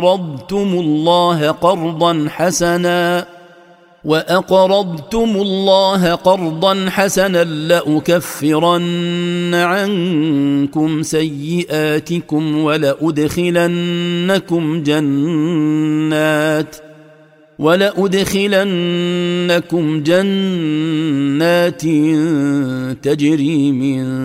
وأقرضتم الله قرضا حسنا لأكفرن عنكم سيئاتكم ولأدخلنكم جنات تجري من